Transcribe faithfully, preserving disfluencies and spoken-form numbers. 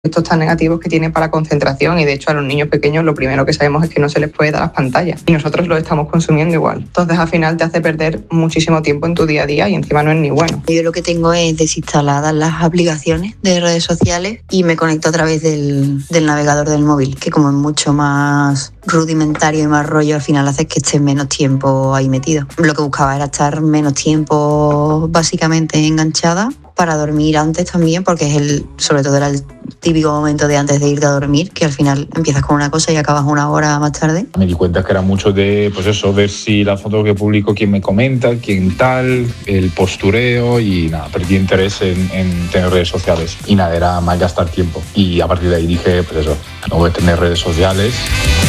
efectos tan negativos que tiene para la concentración, y de hecho a los niños pequeños lo primero que sabemos es que no se les puede dar las pantallas y nosotros lo estamos consumiendo igual. Entonces al final te hace perder muchísimo tiempo en tu día a día y encima no es ni bueno. Yo lo que tengo es desinstaladas las aplicaciones de redes sociales y me conecto a través del, del navegador del móvil, que como es mucho más rudimentario y más rollo, al final hace que esté menos tiempo ahí metido. Lo que buscaba era estar menos tiempo básicamente enganchada para dormir antes también, porque es el, sobre todo era el típico momento de antes de irte a dormir, que al final empiezas con una cosa y acabas una hora más tarde. Me di cuenta que era mucho de, pues eso, ver si la foto que publico, quién me comenta, quién tal, el postureo y nada, perdí interés en, en tener redes sociales y nada, era mal gastar tiempo. Y a partir de ahí dije, pues eso, no voy a tener redes sociales.